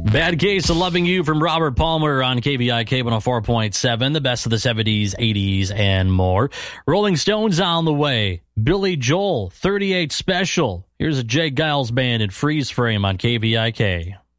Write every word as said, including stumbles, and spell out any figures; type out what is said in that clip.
Bad Case of Loving You from Robert Palmer on K V I K one oh four point seven, the best of the seventies, eighties, and more. Rolling Stones on the way. Billy Joel, thirty-eight Special. Here's a Jay Giles Band in Freeze Frame on K V I K.